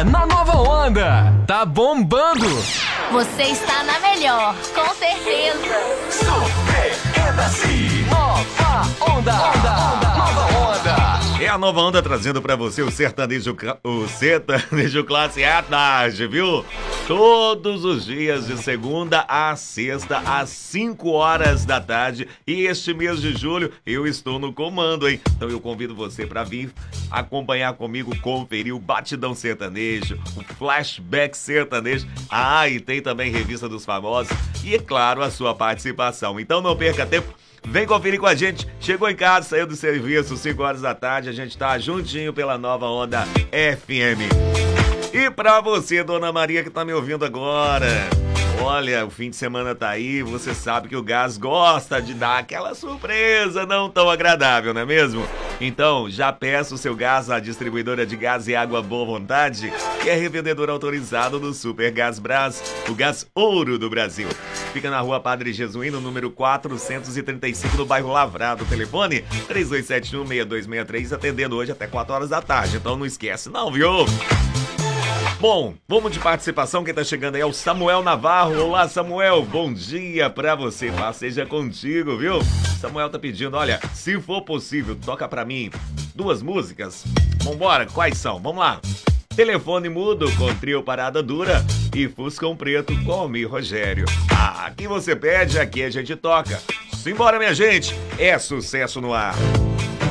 Tá na nova onda. Tá bombando. Você está na melhor, com certeza. Super Enda-se. Nova onda. Nova onda. É a nova onda trazendo pra você o sertanejo classe A à tarde, viu? Todos os dias, de segunda a sexta, às 5 horas da tarde. E este mês de julho, eu estou no comando, hein? Então eu convido você pra vir acompanhar comigo, conferir o Batidão Sertanejo, o Flashback Sertanejo. Ah, e tem também Revista dos Famosos. E, é claro, a sua participação. Então não perca tempo. Vem conferir com a gente. Chegou em casa, saiu do serviço, 5 horas da tarde. A gente tá juntinho pela nova onda FM. E pra você, Dona Maria, que tá me ouvindo agora, olha, o fim de semana tá aí, você sabe que o gás gosta de dar aquela surpresa não tão agradável, não é mesmo? Então, já peça o seu gás à distribuidora de gás e água Boa Vontade, que é revendedor autorizado do Super Gás Brás, o gás ouro do Brasil. Fica na rua Padre Jesuíno, número 435, no bairro Lavrado. Telefone 3271-6263, atendendo hoje até 4 horas da tarde. Então não esquece não, viu? Bom, vamos de participação. Quem tá chegando aí é o Samuel Navarro. Olá, Samuel, bom dia pra você. Paz seja contigo, viu? Samuel tá pedindo, olha, se for possível, toca pra mim 2 músicas. Vambora, quais são? Vamos lá. Telefone Mudo com Trio Parada Dura e Fuscão Preto com Almir Rogério. Ah, aqui você pede, aqui a gente toca. Simbora, minha gente, é sucesso no ar.